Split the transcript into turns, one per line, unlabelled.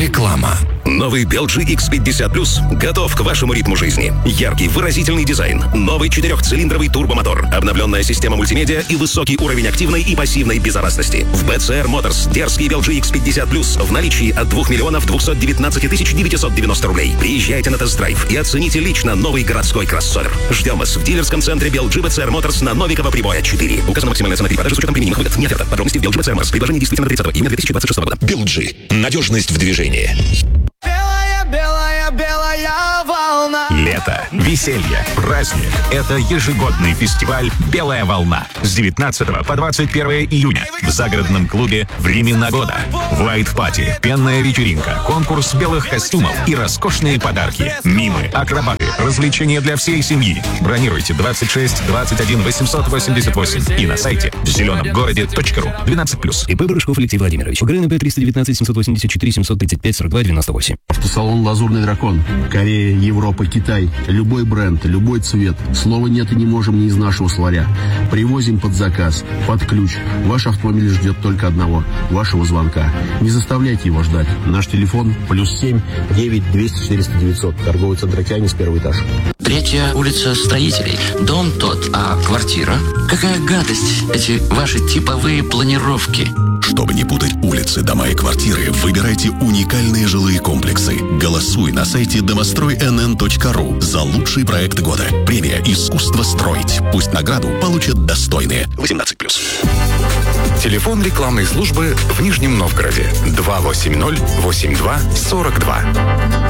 Реклама.
Новый Белджи X50 готов к вашему ритму жизни. Яркий, выразительный дизайн, новый 4-цилиндровый турбомотор, обновленная система мультимедиа и высокий уровень активной и пассивной безопасности. В BCR Motors дерзкий Белджи X50 в наличии от 2 219 990 рублей. Приезжайте на тест-драйв и оцените лично новый городской кроссовер. Ждем вас в дилерском центре Белджи BCR Motors на Новикова Прибоя 4. Указана максимальная цена перепродажи с учетом применимых выгод. Не оферта. Подробности в Белджи BCR Motors. Предложение действительно до 30 июня 2026 года.
Белджи. Надежность в движении.
Белая волна.
Лето, веселье, праздник. Это ежегодный фестиваль «Белая волна» с 19 по 21 июня в загородном клубе «Времена года». Вайт-пати, пенная вечеринка, конкурс белых костюмов и роскошные подарки. Мимы, акробаты, развлечения для всей семьи. Бронируйте 26 21 888 и на сайте зеленомгороде.ру. 12+.
ИП Барышков Алексей Владимирович. ГРНП 319 784 735 42 98.
Автосалон «Лазурный дракон». Корея, Европа, Китай. Любой бренд, любой цвет. Слова «нет» и не можем не из нашего словаря. Привозим под заказ, под ключ. Ваш автомобиль ждет только одного – вашего звонка. Не заставляйте его ждать. Наш телефон +7 9 200 400 900. Торговый центр «Океанис», 1 этаж.
3-я улица Строителей. Дом тот, а квартира? Какая гадость, эти ваши типовые планировки.
Чтобы не путать улицы, дома и квартиры, выбирайте уникальные жилые комплексы. Голосуй на сайте домостройнн.ру за лучший проект года. Премия «Искусство строить». Пусть награду получат достойные. 18+.
Телефон рекламной службы в Нижнем Новгороде 280 82 42.